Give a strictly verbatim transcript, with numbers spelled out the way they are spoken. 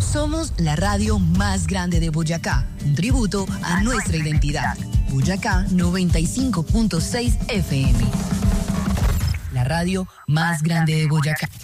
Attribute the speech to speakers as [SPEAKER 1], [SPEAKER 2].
[SPEAKER 1] Somos la radio más grande de Boyacá, un tributo a nuestra identidad. Boyacá noventa y cinco punto seis F M. La radio más grande de Boyacá.